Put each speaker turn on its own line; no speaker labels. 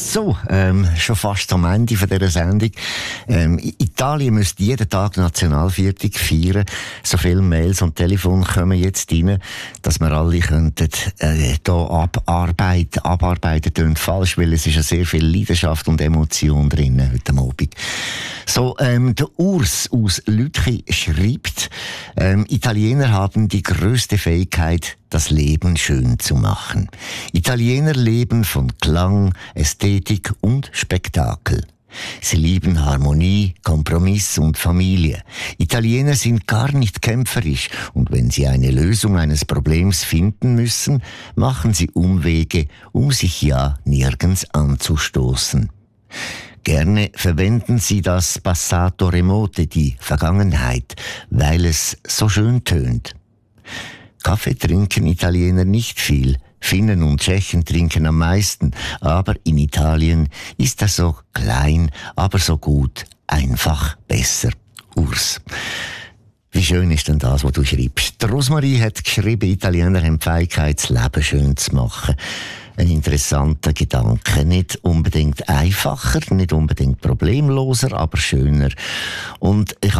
So, schon fast am Ende von dieser Sendung. Italien müsste jeden Tag Nationalviertag feiern. So viele Mails und Telefone kommen jetzt rein, dass wir alle könnten hier abarbeiten. Tönt falsch, weil es ist ja sehr viel Leidenschaft und Emotion drin heute Abend. So, der Urs aus Lütchi schreibt, Italiener haben die größte Fähigkeit, das Leben schön zu machen. Italiener leben von Klang, Ästhetik und Spektakel. Sie lieben Harmonie, Kompromiss und Familie. Italiener sind gar nicht kämpferisch und wenn sie eine Lösung eines Problems finden müssen, machen sie Umwege, um sich ja nirgends anzustoßen. Gerne verwenden sie das Passato Remote, die Vergangenheit, weil es so schön tönt. Kaffee trinken Italiener nicht viel. Finnen und Tschechen trinken am meisten, aber in Italien ist das so klein, aber so gut, einfach besser. Urs. Wie schön ist denn das, was du schreibst? Die Rosmarie hat geschrieben, Italiener haben die Fähigkeit, das Leben schön zu machen. Ein interessanter Gedanke. Nicht unbedingt einfacher, nicht unbedingt problemloser, aber schöner. Und ich